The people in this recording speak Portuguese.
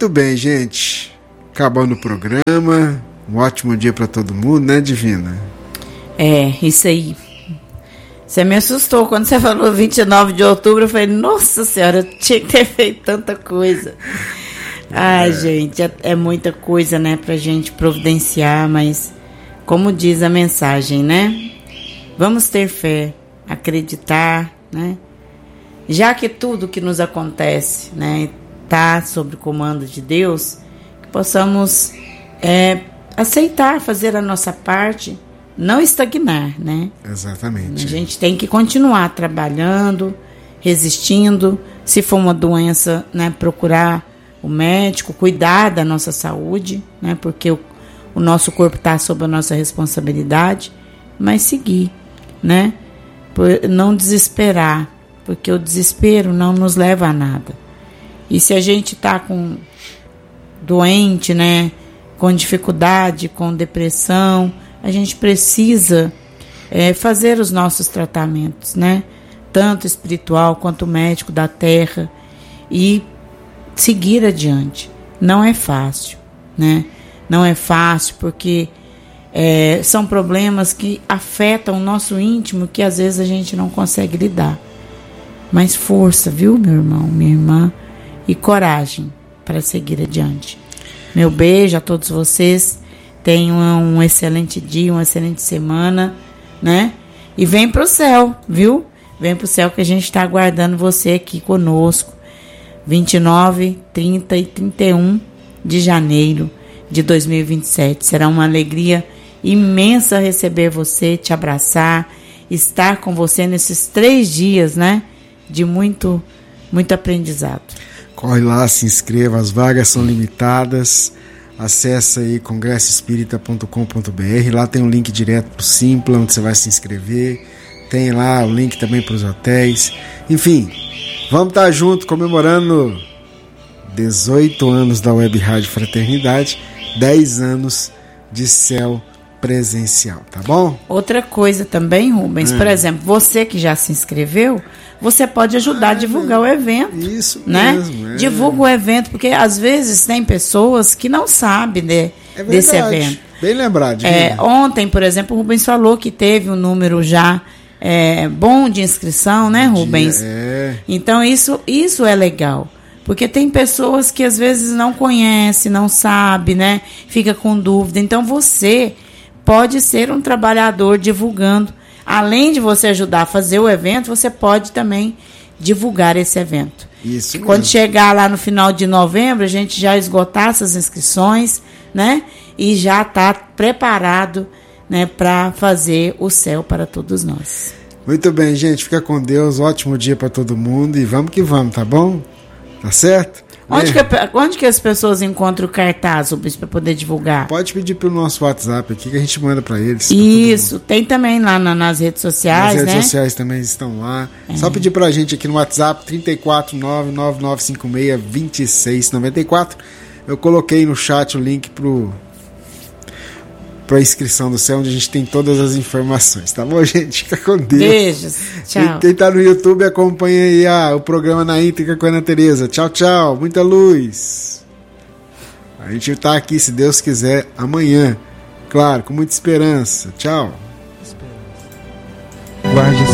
Muito bem, gente. Acabando o programa. Um ótimo dia para todo mundo, né, Divina? Isso aí. Você me assustou quando você falou 29 de outubro. Eu falei, nossa senhora, eu tinha que ter feito tanta coisa. Ai, gente, é muita coisa, né, pra gente providenciar, mas como diz a mensagem, né? Vamos ter fé, acreditar, né? Já que tudo que nos acontece, né, tá sob o comando de Deus, que possamos aceitar, fazer a nossa parte, não estagnar, né? Exatamente. A gente tem que continuar trabalhando, resistindo. Se for uma doença, né, procurar o médico, cuidar da nossa saúde, né, porque o nosso corpo está sob a nossa responsabilidade, mas seguir, né? Não desesperar, porque o desespero não nos leva a nada. E se a gente está doente, né, com dificuldade, com depressão, a gente precisa fazer os nossos tratamentos, né? Tanto espiritual quanto médico da terra, e seguir adiante. Não é fácil, né? Não é fácil porque são problemas que afetam o nosso íntimo, que às vezes a gente não consegue lidar. Mas força, viu, meu irmão, minha irmã, e coragem para seguir adiante. Meu beijo a todos vocês. Tenham um excelente dia, uma excelente semana, né? E vem pro céu, viu? Vem pro céu que a gente está aguardando você aqui conosco. 29, 30 e 31 de janeiro de 2027. Será uma alegria imensa receber você, te abraçar, estar com você nesses 3 dias, né? De muito, muito aprendizado. Corre lá, se inscreva, as vagas são limitadas. Acesse aí congressoespírita.com.br. Lá tem um link direto para o Simpla, onde você vai se inscrever. Tem lá o link também para os hotéis. Enfim, vamos estar junto comemorando 18 anos da Web Rádio Fraternidade, 10 anos de céu presencial, tá bom? Outra coisa também, Rubens, por exemplo, você que já se inscreveu, você pode ajudar a divulgar o evento. Isso né? mesmo. Divulga o evento, porque às vezes tem pessoas que não sabem desse evento. Bem lembrado. Ontem, por exemplo, o Rubens falou que teve um número já bom de inscrição, né, Rubens? Então isso é legal. Porque tem pessoas que às vezes não conhecem, não sabem, né? Fica com dúvida. Então você pode ser um trabalhador divulgando. Além de você ajudar a fazer o evento, você pode também divulgar esse evento. Isso mesmo. Quando chegar lá no final de novembro, a gente já esgotar essas inscrições, né? E já está preparado, né, para fazer o céu para todos nós. Muito bem, gente. Fica com Deus. Ótimo dia para todo mundo. E vamos que vamos, tá bom? Tá certo? Onde que as pessoas encontram o cartaz, para poder divulgar? Pode pedir pelo nosso WhatsApp aqui que a gente manda para eles. Isso, tem também lá nas redes sociais, né? As redes sociais também estão lá. Só pedir pra gente aqui no WhatsApp, 349-9956-2694. Eu coloquei no chat o link pra inscrição do céu, onde a gente tem todas as informações, tá bom, gente? Fica com Deus. Beijos, tchau. Quem tá no YouTube, acompanha aí o programa na íntegra com a Ana Tereza. Tchau, tchau, muita luz. A gente tá aqui, se Deus quiser, amanhã. Claro, com muita esperança. Tchau. Guarde